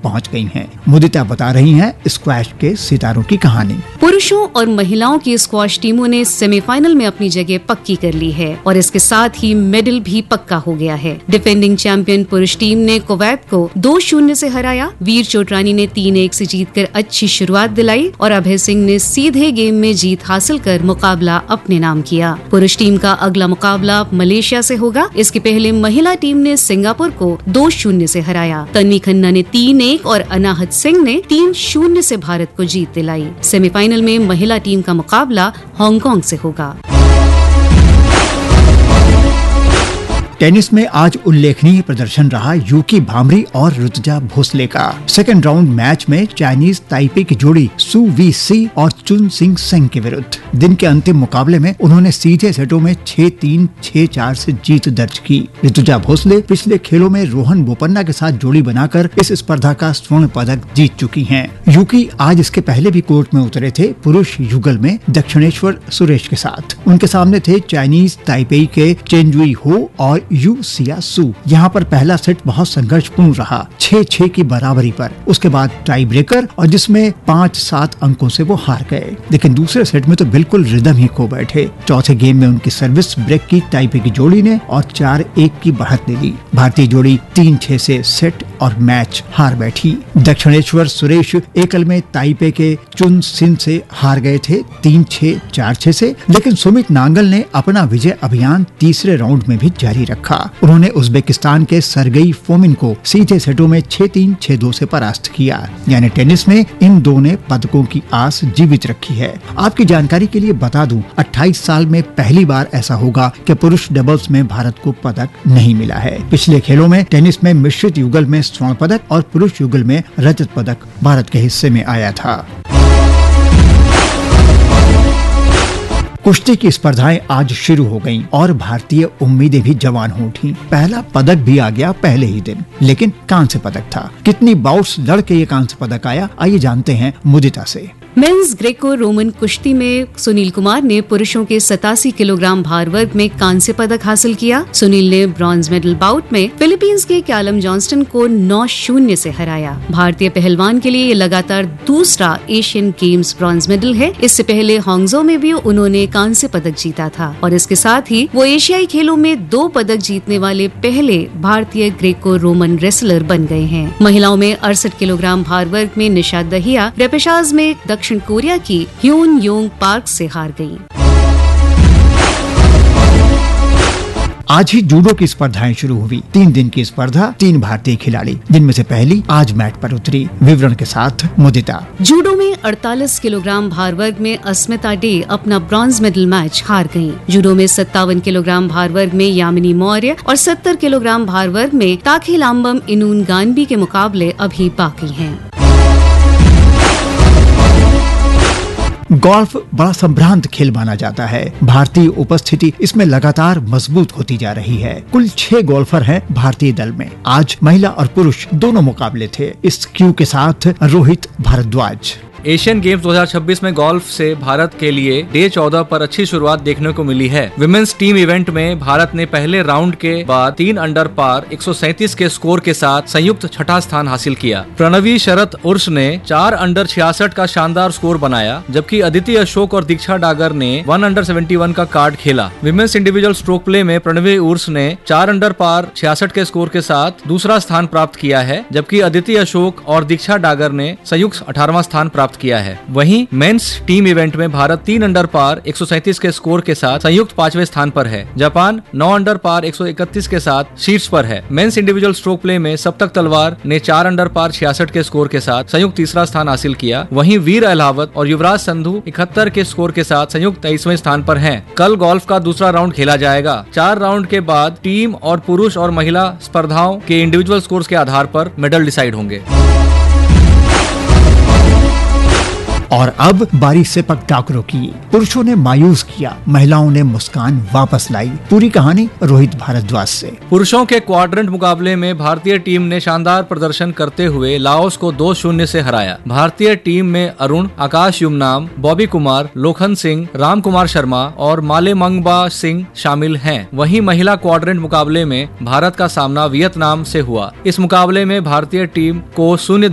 पहुंच गई हैं। मुदिता बता रही हैं स्क्वैश के सितारों की कहानी। पुरुषों और महिलाओं की स्क्वैश टीमों ने सेमीफाइनल में अपनी जगह पक्की कर ली है और इसके साथ ही मेडल भी पक्का हो गया है। डिफेंडिंग चैंपियन पुरुष टीम ने कुवैत को 2-0 से हराया। वीर चोटरानी ने 3-1 से जीतकर अच्छी शुरुआत दिलाई और अभय सिंह ने सीधे गेम में जीत हासिल कर मुकाबला अपने नाम किया। पुरुष टीम का अगला मुकाबला मलेशिया से होगा। इसके पहले महिला टीम ने सिंगापुर को 2-0 से हराया। तन्वी खन्ना ने 3-1 और अनाहत सिंह ने 3-0 से भारत को जीत दिलाई। सेमीफाइनल में महिला टीम का मुकाबला हांगकांग से होगा। टेनिस में आज उल्लेखनीय प्रदर्शन रहा यूकी भांभरी और ऋतुजा भोसले का। सेकंड राउंड मैच में चाइनीज ताइपे की जोड़ी सु वी सी और चुन सिंग सेंग के विरुद्ध दिन के अंतिम मुकाबले में उन्होंने सीधे सेटों में 6-3, 6-4 से जीत दर्ज की। ऋतुजा भोसले पिछले खेलों में रोहन बोपन्ना के साथ जोड़ी बनाकर इस स्पर्धा का स्वर्ण पदक जीत चुकी हैं। यूकी आज इसके पहले भी कोर्ट में उतरे थे पुरुष युगल में दक्षिणेश्वर सुरेश के साथ। उनके सामने थे चाइनीज ताइपेई के चेन जुई हो और यू सिया सू। यहाँ पर पहला सेट बहुत संघर्षपूर्ण रहा, 6-6 की बराबरी पर। उसके बाद टाई ब्रेकर और जिसमें 5-7 अंकों से वो हार गए। लेकिन दूसरे सेट में तो बिल्कुल रिदम ही खो बैठे। चौथे गेम में उनकी सर्विस ब्रेक की ताइपे की जोड़ी ने और 4-1 की बढ़त ले ली। भारतीय जोड़ी 3-6 से सेट और मैच हार बैठी। दक्षिणेश्वर सुरेश एकल में ताइपे के चुन सिन से हार गए थे 3-6, 4-6 से। लेकिन सुमित नांगल ने अपना विजय अभियान तीसरे राउंड में भी जारी रखा। उन्होंने उज्बेकिस्तान के सरगई फोमिन को सीधे सेटों में 6-3, 6-2 से परास्त किया। यानी टेनिस में इन दो ने पदकों की आस जीवित रखी है। आपकी जानकारी के लिए बता दूं, 28 साल में पहली बार ऐसा होगा कि पुरुष डबल्स में भारत को पदक नहीं मिला है। पिछले खेलों में टेनिस में मिश्रित युगल में स्वर्ण पदक और पुरुष युगल में रजत पदक भारत के हिस्से में आया था। कुश्ती की स्पर्धाएं आज शुरू हो गईं और भारतीय उम्मीदें भी जवान हो उठी। पहला पदक भी आ गया पहले ही दिन, लेकिन कांस्य पदक था। कितनी बाउट्स लड़के ये कांस्य पदक आया, आइए जानते हैं मुदिता से। मेंस ग्रेको रोमन कुश्ती में सुनील कुमार ने पुरुषों के 87 किलोग्राम भार वर्ग में कांस्य पदक हासिल किया। सुनील ने ब्रॉन्ज मेडल बाउट में फिलीपींस के कैलम जॉन्स्टन को 9-0 से हराया। भारतीय पहलवान के लिए ये लगातार दूसरा एशियन गेम्स ब्रॉन्ज मेडल है। इससे पहले हांगझो में भी उन्होंने कांस्य पदक जीता था और इसके साथ ही वो एशियाई खेलों में 2 पदक जीतने वाले पहले भारतीय ग्रेको रोमन रेसलर बन गए हैं। महिलाओं में 68 किलोग्राम भार वर्ग में निशा दहिया रेपेशाज में दक्षिण कोरिया की ह्यून योंग पार्क से हार गयी। आज ही जूडो की स्पर्धाएं शुरू हुई। 3 दिन की स्पर्धा, 3 भारतीय खिलाड़ी, जिनमें से पहली आज मैट पर उतरी। विवरण के साथ मुदिता। जूडो में 48 किलोग्राम भार वर्ग में अस्मिता डे अपना ब्रॉन्ज मेडल मैच हार गयी। जूडो में 57 किलोग्राम भार वर्ग में यामिनी मौर्य और 70 किलोग्राम भार वर्ग में ताखेलाम्बम इनून गानबी के मुकाबले अभी बाकी हैं। गोल्फ बड़ा संभ्रांत खेल माना जाता है। भारतीय उपस्थिति इसमें लगातार मजबूत होती जा रही है। कुल 6 गोल्फर हैं भारतीय दल में। आज महिला और पुरुष दोनों मुकाबले थे। इस क्यू के साथ रोहित भारद्वाज। एशियन गेम्स 2026 में गोल्फ से भारत के लिए डे 14 पर अच्छी शुरुआत देखने को मिली है। विमेंस टीम इवेंट में भारत ने पहले राउंड के बाद 3 अंडर पार 137 के स्कोर के साथ संयुक्त 6ठा स्थान हासिल किया। प्रणवी शरत उर्स ने 4 अंडर 66 का शानदार स्कोर बनाया, जबकि अदिति अशोक और दीक्षा डागर ने 1 अंडर 71 का कार्ड खेला। विमेंस इंडिविजुअल स्ट्रोक प्ले में प्रणवी उर्स ने 4 अंडर पार 66 के स्कोर के साथ दूसरा स्थान प्राप्त किया है, जबकि अदिति अशोक और दीक्षा डागर ने संयुक्त 18वां स्थान प्राप्त किया है। वहीं मेंस टीम इवेंट में भारत 3 अंडर पार 137 के स्कोर के साथ संयुक्त 5वें स्थान पर है। जापान 9 अंडर पार 131 के साथ शीर्ष पर है। मेंस इंडिविजुअल स्ट्रोक प्ले में सप्तक तलवार ने 4 अंडर पार 66 के स्कोर के साथ संयुक्त तीसरा स्थान हासिल किया। वहीं वीर अहलावत और युवराज संधू 71 के स्कोर के साथ संयुक्त 23वें स्थान पर हैं। कल गोल्फ का दूसरा राउंड खेला जाएगा। 4 राउंड के बाद टीम और पुरुष और महिला स्पर्धाओं के इंडिविजुअल स्कोर्स के आधार पर मेडल डिसाइड होंगे। और अब बारी से पकटाकरों की। पुरुषों ने मायूस किया, महिलाओं ने मुस्कान वापस लाई। पूरी कहानी रोहित भारद्वाज से। पुरुषों के क्वाड्रेंट मुकाबले में भारतीय टीम ने शानदार प्रदर्शन करते हुए लाओस को 2-0 से हराया। भारतीय टीम में अरुण, आकाश युमनाम, बॉबी कुमार, लोखन सिंह, राम कुमार शर्मा और मालेमंगबा सिंह शामिल हैं। वहीं महिला क्वाड्रेंट मुकाबले में भारत का सामना वियतनाम से हुआ। इस मुकाबले में भारतीय टीम को 0